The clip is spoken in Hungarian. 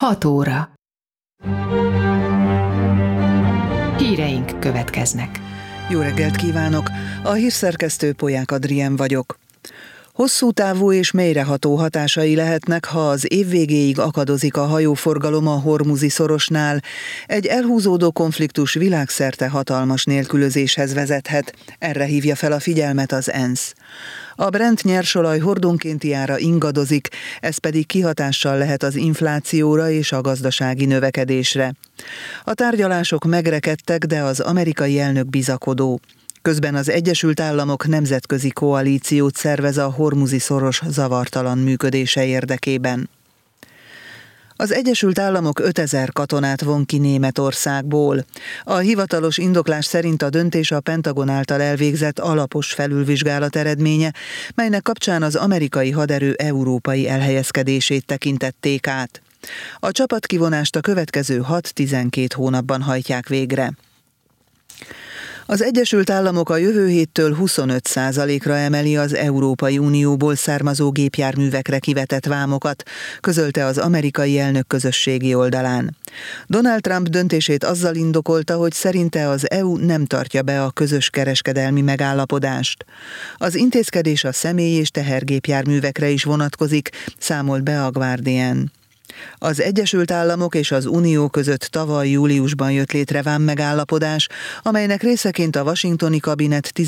6 óra. Híreink következnek. Jó reggelt kívánok! A hírszerkesztő Polyák Adrien vagyok. Hosszú távú és mélyreható hatásai lehetnek, ha az év végéig akadozik a hajóforgalom a Hormuzi szorosnál. Egy elhúzódó konfliktus világszerte hatalmas nélkülözéshez vezethet. Erre hívja fel a figyelmet az ENSZ. A Brent nyersolaj hordónkénti ára ingadozik, ez pedig kihatással lehet az inflációra és a gazdasági növekedésre. A tárgyalások megrekedtek, de az amerikai elnök bizakodó. Közben az Egyesült Államok nemzetközi koalíciót szervez a Hormuzi szoros zavartalan működése érdekében. Az Egyesült Államok 5000 katonát von ki Németországból. A hivatalos indoklás szerint a döntés a Pentagon által elvégzett alapos felülvizsgálat eredménye, melynek kapcsán az amerikai haderő európai elhelyezkedését tekintették át. A csapatkivonást a következő 6-12 hónapban hajtják végre. Az Egyesült Államok a jövő héttől 25%-ra emeli az Európai Unióból származó gépjárművekre kivetett vámokat, közölte az amerikai elnök közösségi oldalán. Donald Trump döntését azzal indokolta, hogy szerinte az EU nem tartja be a közös kereskedelmi megállapodást. Az intézkedés a személy- és tehergépjárművekre is vonatkozik, számolt be a Guardian. Az Egyesült Államok és az Unió között tavaly júliusban jött létre vámmegállapodás, amelynek részeként a washingtoni kabinet